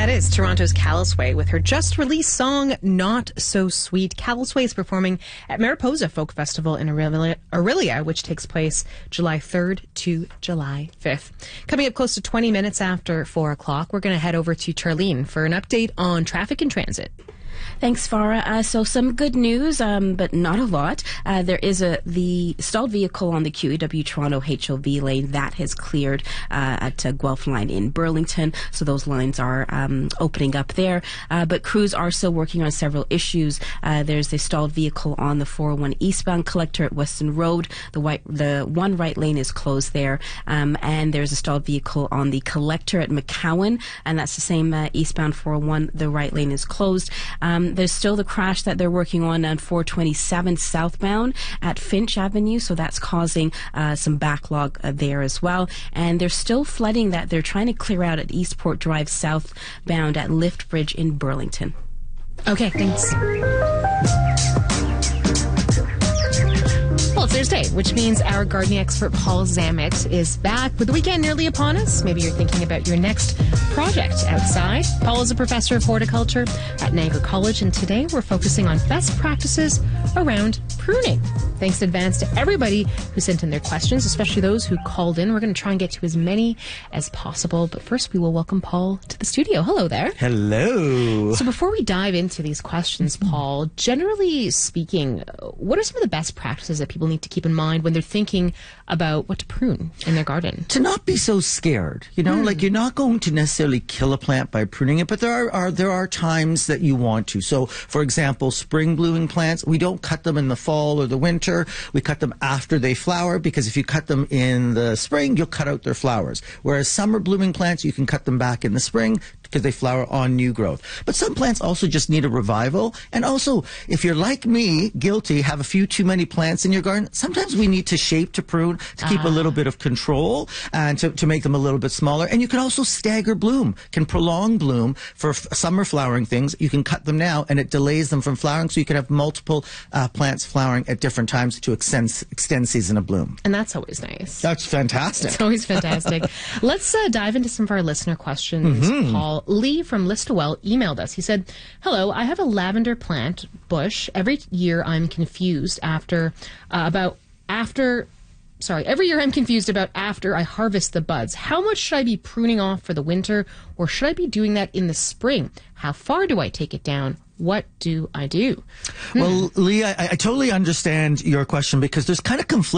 That is Toronto's Callous Way with her just-released song, Not So Sweet. Callous Way is performing at Mariposa Folk Festival in Orillia, which takes place July 3rd to July 5th. Coming up close to 20 minutes after 4 o'clock, we're going to head over to Charlene for an update on traffic and transit. Thanks, Farah. So some good news, but not a lot. There is the stalled vehicle on the QEW Toronto HOV lane that has cleared at Guelph Line in Burlington. So those lines are opening up there. But crews are still working on several issues. There's a stalled vehicle on the 401 eastbound collector at Weston Road. The one right lane is closed there. And there's a stalled vehicle on the collector at McCowan, and that's the same eastbound 401. The right lane is closed. There's still the crash that they're working on 427 southbound at Finch Avenue, so that's causing some backlog there as well. And there's still flooding that they're trying to clear out at Eastport Drive southbound at Lift Bridge in Burlington. Okay, thanks. Well, it's Thursday, which means our gardening expert Paul Zammit is back. With the weekend nearly upon us, maybe you're thinking about your next project outside. Paul is a professor of horticulture at Niagara College, and today we're focusing on best practices around pruning. Thanks in advance to everybody who sent in their questions, especially those who called in. We're going to try and get to as many as possible, but first we will welcome Paul to the studio. Hello there. Hello. So before we dive into these questions, Paul, generally speaking, what are some of the best practices that people need to keep in mind when they're thinking about what to prune in their garden? To not be so scared, like you're not going to necessarily kill a plant by pruning it, but there are times that you want to. So, for example, spring blooming plants, we don't cut them in the fall or the winter. We cut them after they flower, because if you cut them in the spring, you'll cut out their flowers. Whereas summer blooming plants, you can cut them back in the spring because they flower on new growth. But some plants also just need a revival. And also, if you're like me, guilty, have a few too many plants in your garden, sometimes we need to shape to prune to keep a little bit of control and to make them a little bit smaller. And you can also stagger bloom, can prolong bloom for summer flowering things. You can cut them now and it delays them from flowering, so you can have multiple plants flowering at different times to extend season of bloom. And that's always nice. That's fantastic. It's always fantastic. Let's dive into some of our listener questions, Paul. Lee from Listowel emailed us. He said, "Hello, I have a lavender plant bush. Every year I'm confused after I harvest the buds. How much should I be pruning off for the winter, or should I be doing that in the spring? How far do I take it down? What do I do?" Well, Lee, I totally understand your question, because there's kind of conflict